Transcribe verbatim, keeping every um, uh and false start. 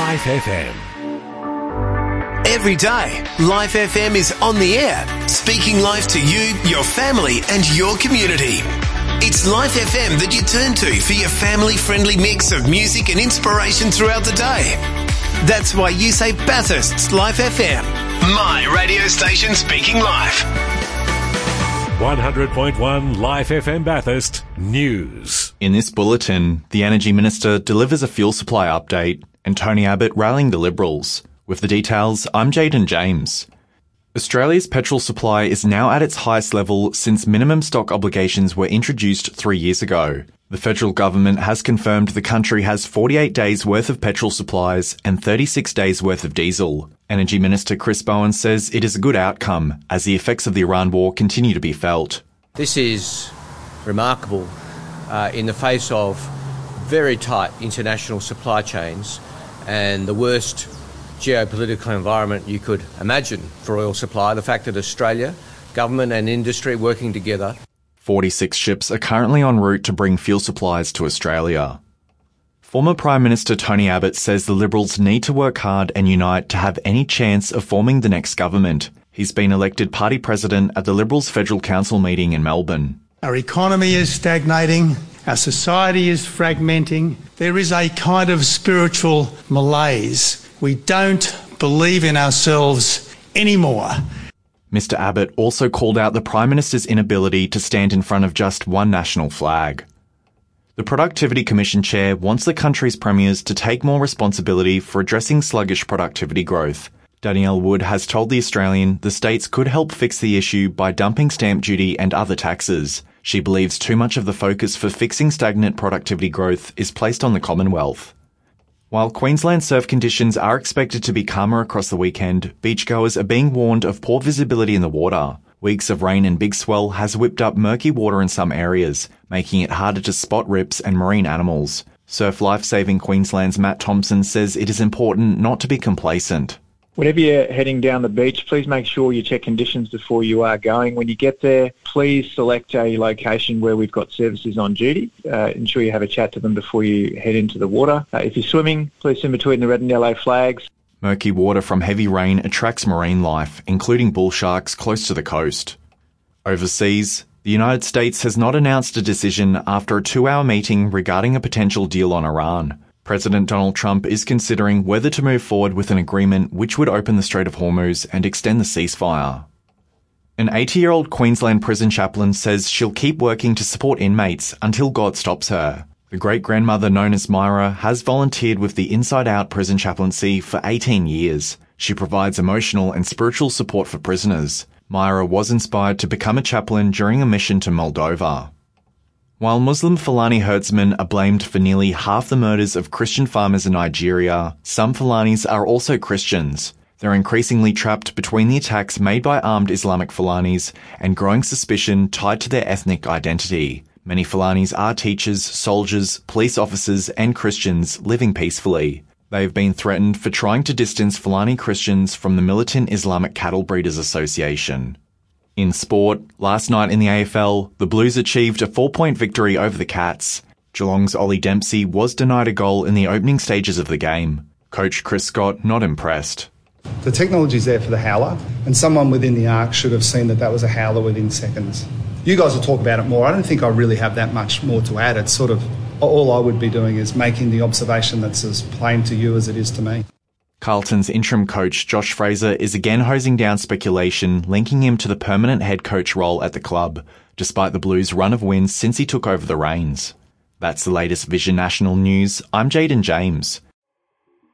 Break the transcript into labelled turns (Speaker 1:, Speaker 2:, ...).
Speaker 1: Life F M.
Speaker 2: Every day, Life F M is on the air, speaking life to you, your family and your community. It's Life F M that you turn to for your family-friendly mix of music and inspiration throughout the day. That's why you say Bathurst's Life F M, my radio station speaking life.
Speaker 1: one hundred point one Life F M Bathurst News.
Speaker 3: In this bulletin, the Energy Minister delivers a fuel supply update and Tony Abbott rallying the Liberals. With the details, I'm Jaden James. Australia's petrol supply is now at its highest level since minimum stock obligations were introduced three years ago. The federal government has confirmed the country has forty-eight days worth of petrol supplies and thirty-six days worth of diesel. Energy Minister Chris Bowen says it is a good outcome as the effects of the Iran war continue to be felt.
Speaker 4: This is remarkable uh, in the face of very tight international supply chains and the worst geopolitical environment you could imagine for oil supply. The fact that Australia, government and industry working together.
Speaker 3: forty-six ships are currently en route to bring fuel supplies to Australia. Former Prime Minister Tony Abbott says the Liberals need to work hard and unite to have any chance of forming the next government. He's been elected party president at the Liberals Federal Council meeting in Melbourne.
Speaker 5: Our economy is stagnating. Our society is fragmenting. There is a kind of spiritual malaise. We don't believe in ourselves anymore.
Speaker 3: Mister Abbott also called out the Prime Minister's inability to stand in front of just one national flag. The Productivity Commission chair wants the country's premiers to take more responsibility for addressing sluggish productivity growth. Danielle Wood has told The Australian the states could help fix the issue by dumping stamp duty and other taxes. She believes too much of the focus for fixing stagnant productivity growth is placed on the Commonwealth. While Queensland surf conditions are expected to be calmer across the weekend, beachgoers are being warned of poor visibility in the water. Weeks of rain and big swell has whipped up murky water in some areas, making it harder to spot rips and marine animals. Surf Lifesaving Queensland's Matt Thompson says it is important not to be complacent.
Speaker 6: Whenever you're heading down the beach, please make sure you check conditions before you are going. When you get there, please select a location where we've got services on duty. Uh, ensure you have a chat to them before you head into the water. Uh, if you're swimming, please swim between the red and yellow flags.
Speaker 3: Murky water from heavy rain attracts marine life, including bull sharks close to the coast. Overseas, the United States has not announced a decision after a two-hour meeting regarding a potential deal on Iran. President Donald Trump is considering whether to move forward with an agreement which would open the Strait of Hormuz and extend the ceasefire. An eighty-year-old Queensland prison chaplain says she'll keep working to support inmates until God stops her. The great-grandmother known as Myra has volunteered with the Inside Out prison chaplaincy for eighteen years. She provides emotional and spiritual support for prisoners. Myra was inspired to become a chaplain during a mission to Moldova. While Muslim Fulani herdsmen are blamed for nearly half the murders of Christian farmers in Nigeria, some Fulanis are also Christians. They're increasingly trapped between the attacks made by armed Islamic Fulanis and growing suspicion tied to their ethnic identity. Many Fulanis are teachers, soldiers, police officers and Christians living peacefully. They have been threatened for trying to distance Fulani Christians from the militant Islamic Cattle Breeders Association. In sport, last night in the A F L, the Blues achieved a four-point victory over the Cats. Geelong's Ollie Dempsey was denied a goal in the opening stages of the game. Coach Chris Scott not impressed.
Speaker 7: The technology's there for the howler, and someone within the arc should have seen that that was a howler within seconds. You guys will talk about it more. I don't think I really have that much more to add. It's sort of all I would be doing is making the observation that's as plain to you as it is to me.
Speaker 3: Carlton's interim coach Josh Fraser is again hosing down speculation linking him to the permanent head coach role at the club, despite the Blues' run of wins since he took over the reins. That's the latest Vision National News. I'm Jaden James.